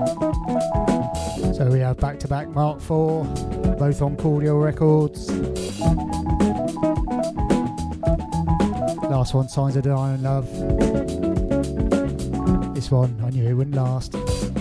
So we have back-to-back Mark IV, both on Cordial Records. Last one, Signs of Dying Love. This one, I knew it wouldn't last.